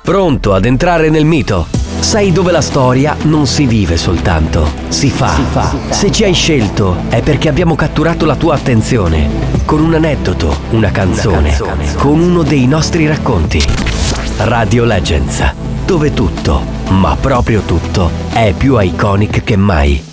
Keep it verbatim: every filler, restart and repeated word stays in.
Pronto ad entrare nel mito? Sai dove la storia non si vive soltanto, si fa. Si fa. Se ci hai scelto è perché abbiamo catturato la tua attenzione con un aneddoto, una canzone, una canzone, con uno dei nostri racconti. Radio Legends, dove tutto, ma proprio tutto, è più iconic che mai.